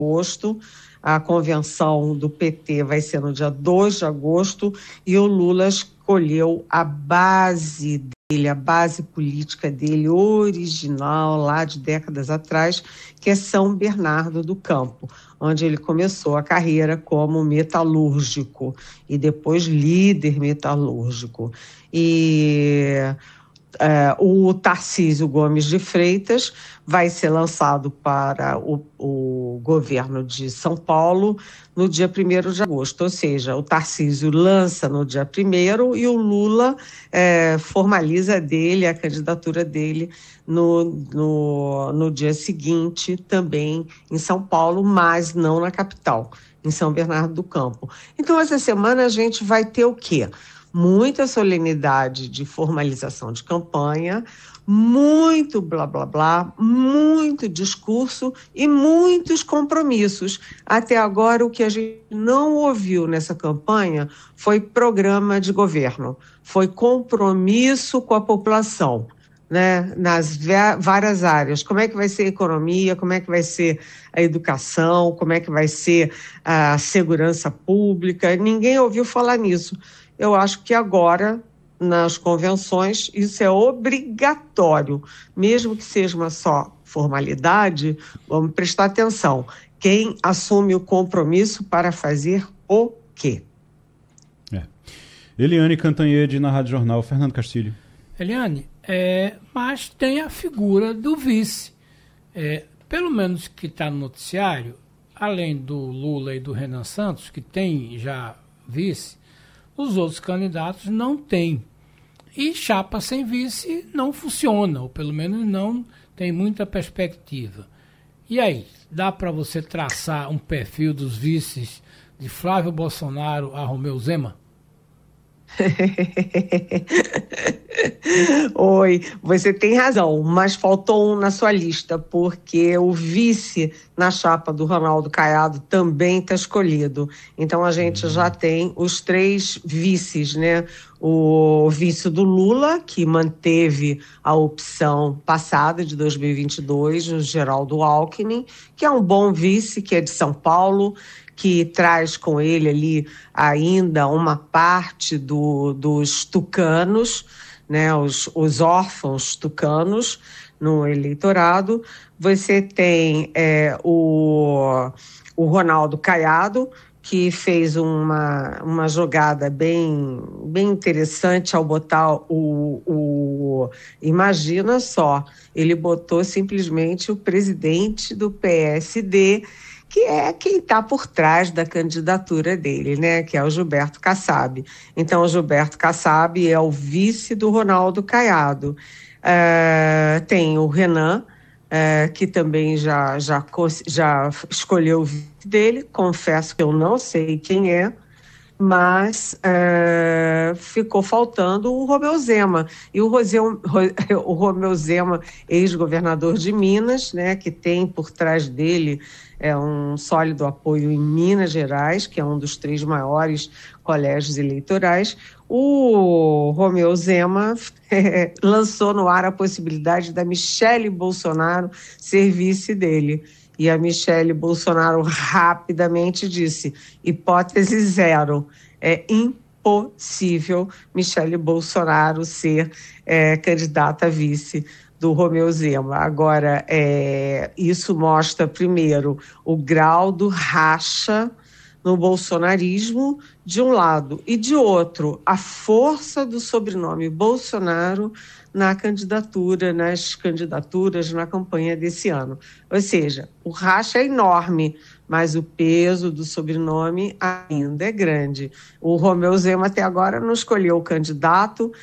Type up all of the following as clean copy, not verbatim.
agosto. A convenção do PT vai ser no dia 2 de agosto e o Lula escolheu a base dele, a base política dele original, lá de décadas atrás, que é São Bernardo do Campo, onde ele começou a carreira como metalúrgico e depois líder metalúrgico. O Tarcísio Gomes de Freitas vai ser lançado para o governo de São Paulo no dia 1º de agosto, ou seja, o Tarcísio lança no dia 1º e o Lula formaliza a candidatura dele no dia seguinte, também em São Paulo, mas não na capital, em São Bernardo do Campo. Então, essa semana a gente vai ter o quê? Muita solenidade de formalização de campanha, muito blá, blá, blá, muito discurso e muitos compromissos. Até agora, o que a gente não ouviu nessa campanha foi programa de governo, foi compromisso com a população, né, nas várias áreas. Como é que vai ser a economia, como é que vai ser a educação, como é que vai ser a segurança pública. Ninguém ouviu falar nisso. Eu acho que agora, nas convenções, isso é obrigatório. Mesmo que seja uma só formalidade, vamos prestar atenção. Quem assume o compromisso para fazer o quê? Eliane Cantanhede, na Rádio Jornal. Fernando Castilho. Eliane, mas tem a figura do vice. Pelo menos que está no noticiário, além do Lula e do Renan Santos, que tem já vice, os outros candidatos não têm. E chapa sem vice não funciona, ou pelo menos não tem muita perspectiva. E aí, dá para você traçar um perfil dos vices de Flávio Bolsonaro a Romeu Zema? Oi, você tem razão, mas faltou um na sua lista, porque o vice na chapa do Ronaldo Caiado também está escolhido. Então a gente já tem os 3 vices, né? O vice do Lula, que manteve a opção passada de 2022, o Geraldo Alckmin, que é um bom vice, que é de São Paulo, que traz com ele ali ainda uma parte dos tucanos, né, os órfãos tucanos no eleitorado. Você tem o Ronaldo Caiado, que fez uma jogada bem interessante ao botar imagina só, ele botou simplesmente o presidente do PSD, que é quem está por trás da candidatura dele, né? Que é o Gilberto Kassab. Então, o Gilberto Kassab é o vice do Ronaldo Caiado. Tem o Renan, que também já escolheu o vice dele. Confesso que eu não sei quem é, mas ficou faltando o Romeu Zema. E o Romeu Zema, ex-governador de Minas, né, que tem por trás dele um sólido apoio em Minas Gerais, que é um dos 3 maiores colégios eleitorais. O Romeu Zema lançou no ar a possibilidade da Michele Bolsonaro ser vice dele. E a Michele Bolsonaro rapidamente disse: hipótese 0, é impossível Michele Bolsonaro ser candidata a vice do Romeu Zema. Agora, isso mostra, primeiro, o grau do racha no bolsonarismo, de um lado, e de outro, a força do sobrenome Bolsonaro nas candidaturas, na campanha desse ano. Ou seja, o racha é enorme, mas o peso do sobrenome ainda é grande. O Romeu Zema até agora não escolheu o candidato,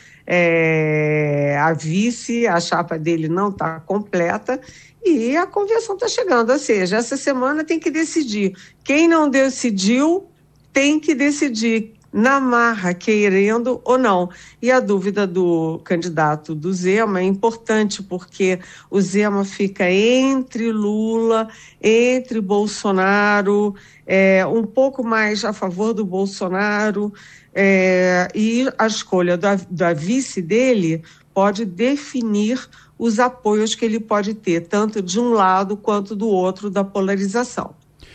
a vice, a chapa dele não está completa, e a convenção está chegando. Ou seja, essa semana tem que decidir. Quem não decidiu tem que decidir na marra, querendo ou não. E a dúvida do candidato do Zema é importante, porque o Zema fica entre Lula, entre Bolsonaro, um pouco mais a favor do Bolsonaro, e a escolha da vice dele pode definir os apoios que ele pode ter, tanto de um lado quanto do outro da polarização.